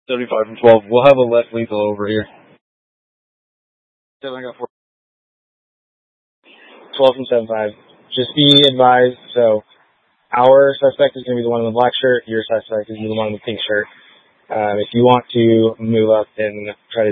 75 from 12. We'll have a less lethal over here. 7, I got 4. 12 from 75. Just be advised, so our suspect is going to be the one in the black shirt. Your suspect is going to be the one in the pink shirt. If you want to move up and try to